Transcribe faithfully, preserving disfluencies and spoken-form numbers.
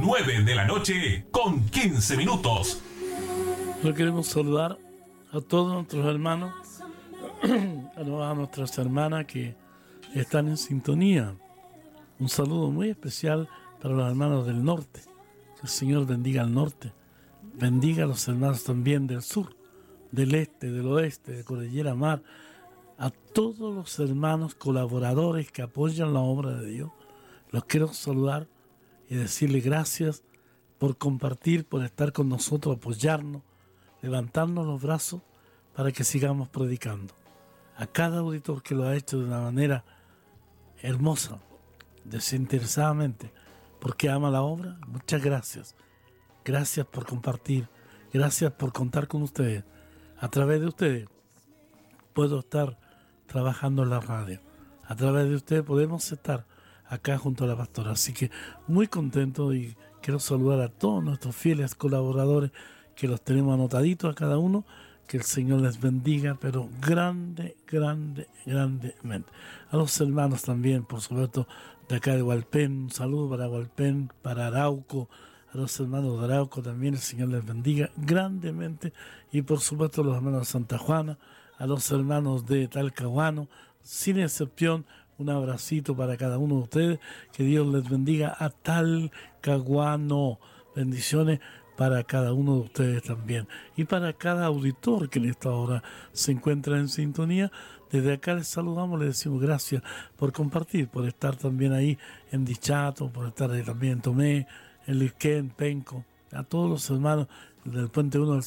nueve de la noche con quince minutos. Lo queremos saludar a todos nuestros hermanos, a nuestras hermanas que están en sintonía. Un saludo muy especial para los hermanos del norte. Que el Señor bendiga al norte, bendiga a los hermanos también del sur, del este, del oeste, de Cordillera Mar, a todos los hermanos colaboradores que apoyan la obra de Dios. Los quiero saludar y decirle gracias por compartir, por estar con nosotros, apoyarnos, levantarnos los brazos para que sigamos predicando. A cada auditor que lo ha hecho de una manera hermosa, desinteresadamente, porque ama la obra, muchas gracias. Gracias por compartir, gracias por contar con ustedes. A través de ustedes puedo estar trabajando en la radio. A través de ustedes podemos estar acá junto a la pastora. Así que muy contento y quiero saludar a todos nuestros fieles colaboradores que los tenemos anotaditos a cada uno. Que el Señor les bendiga, pero grande, grande, grandemente. A los hermanos también, por supuesto, de acá de Hualpén, un saludo para Hualpén, para Arauco, a los hermanos de Arauco también, el Señor les bendiga grandemente. Y por supuesto a los hermanos de Santa Juana, a los hermanos de Talcahuano, sin excepción, un abracito para cada uno de ustedes. Que Dios les bendiga a Talcahuano. Bendiciones para cada uno de ustedes también. Y para cada auditor que en esta hora se encuentra en sintonía, desde acá les saludamos, les decimos gracias por compartir, por estar también ahí en Dichato, por estar ahí también en Tomé, en Lisquén, en Penco, a todos los hermanos del Puente uno del